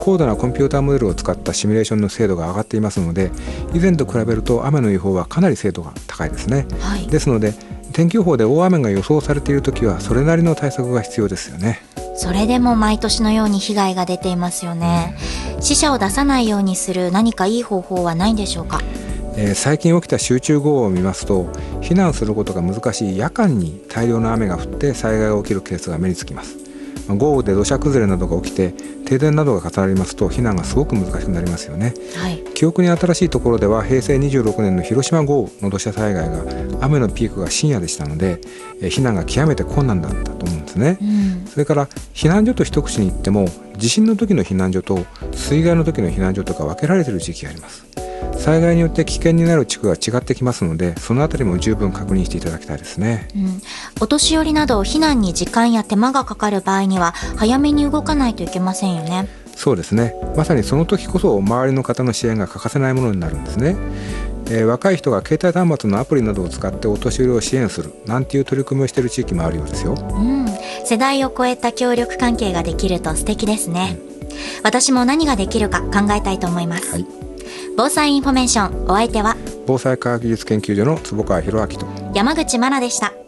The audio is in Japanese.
高度なコンピューターモデルを使ったシミュレーションの精度が上がっていますので、以前と比べると雨の予報はかなり精度が高いですね、 はい、 ですので天気予報で大雨が予想されているときはそれなりの対策が必要ですよね。 それでも毎年のように被害が出ていますよね。死者を出さないようにする何かいい方法はないんでしょうか？ 最近起きた集中豪雨を見ますと、避難することが難しい夜間に大量の雨が降って災害が起きるケースが目につきます。豪雨で土砂崩れなどが起きて停電などが重なりますと避難がすごく難しくなりますよね、 はい、 記憶に新しいところでは平成26年の広島豪雨の土砂災害が雨のピークが深夜でしたので、避難が極めて困難だったと思うんですね、それから避難所と一口に言っても地震の時の避難所と水害の時の避難所とか分けられている地域があります。災害によって危険になる地区が違ってきますので、そのあたりも十分確認していただきたいですね、 お年寄りなど避難に時間や手間がかかる場合には早めに動かないといけませんよね。 そうですね、まさにその時こそ周りの方の支援が欠かせないものになるんですね、若い人が携帯端末のアプリなどを使ってお年寄りを支援するなんていう取り組みをしている地域もあるようですよ、 世代を超えた協力関係ができると素敵ですね、私も何ができるか考えたいと思います、防災インフォメーション、お相手は防災科学技術研究所の坪川博明と山口真奈でした。